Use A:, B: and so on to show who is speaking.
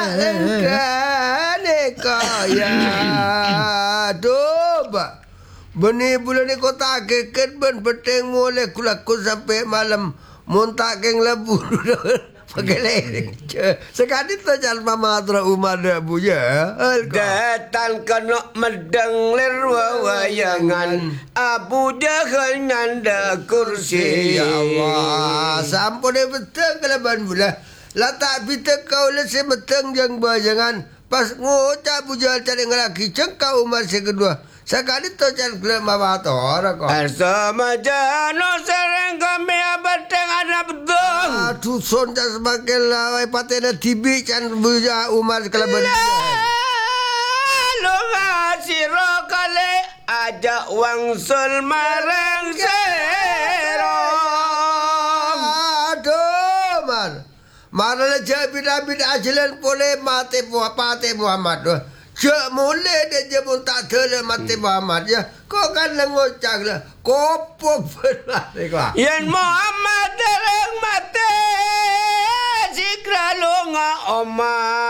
A: Kane kaya Doba Beni bulan ni kota keket ben peteng mulai kulaku sampai malam montak keng labu pakai lereng. Sekali tu jalan mama tra umar dah buja.
B: Datang kena medang lerwa wayangan Abu Jahal nyanda kursi.
A: Ya Allah, sampun dia beteng kelaban bulan. Latak pita kau lesi beteng jang bajangan. Pas ngocak bujal cari ngelaki cengkau umar kedua. Sekali tu jalan kelak mama tora kau.
B: Sama jano sereng kami abadeng ada betung.
A: Aduh son jas sebagai lawai patena tibi can buja umar kelaban.
B: Lalu ngasiro kali ajak wangsul mareng serong.
A: Aduh man. Mana le jabid-abid ajalan boleh mati Muhammad. Cak mulai dia je pun tak terle mati Muhammad ya. Kau kan ngocak lah. Kopo benar ni kau.
B: Yan Muhammad dereng mati. Sikra lunga omah.